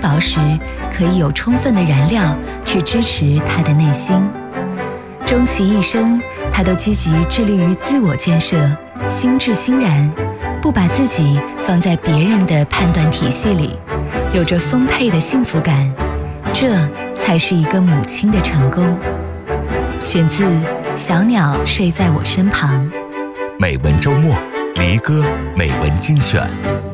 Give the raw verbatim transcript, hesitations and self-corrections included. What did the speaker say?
薄时，可以有充分的燃料去支持他的内心。终其一生，他都积极致力于自我建设，心智欣然，不把自己放在别人的判断体系里，有着丰沛的幸福感，这才是一个母亲的成功。选自《小鸟睡在我身旁》。 美文周末，离歌美文精选。